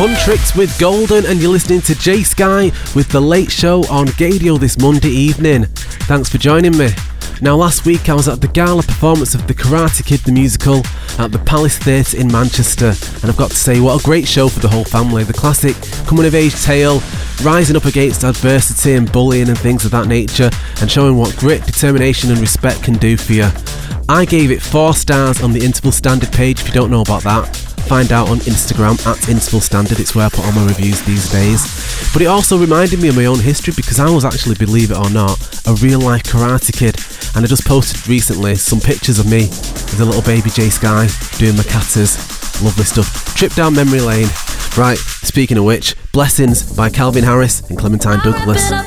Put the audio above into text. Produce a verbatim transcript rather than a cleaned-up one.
Huntrix with Golden, and you're listening to Jay Sky with The Late Show on Gadio this Monday evening. Thanks for joining me. Now, last week I was at the gala performance of The Karate Kid the musical at the Palace Theatre in Manchester, and I've got to say, what a great show for the whole family. The classic coming-of-age tale, rising up against adversity and bullying and things of that nature, and showing what grit, determination and respect can do for you. I gave it four stars on the Interval Standard page. If you don't know about that, find out on Instagram at Interval Standard. It's where I put all my reviews these days. But it also reminded me of my own history, because I was actually, believe it or not, a real life Karate Kid. And I just posted recently some pictures of me as a little baby Jay Sky doing my katas. Lovely stuff. Trip down memory lane. Right, speaking of which, Blessings by Calvin Harris and Clementine Douglas.